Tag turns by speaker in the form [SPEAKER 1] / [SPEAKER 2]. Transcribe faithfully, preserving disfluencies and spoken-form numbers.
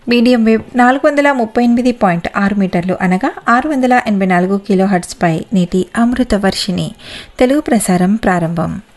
[SPEAKER 1] Medium wave నాలుగు వందల ముప్పై ఎనిమిది పాయింట్ ఆరు మీటర్లు అనగా ఆరు వందల ఎనభై నాలుగు కిలో హెర్ట్జ్ పై నేటి అమృత వర్షిణి తెలుగు ప్రసారం ప్రారంభం.